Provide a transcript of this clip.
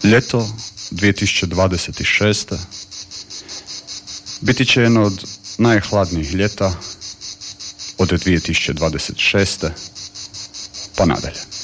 Ljeto 2026. biti će jedno od najhladnijih ljeta od 2026. pa nadalje.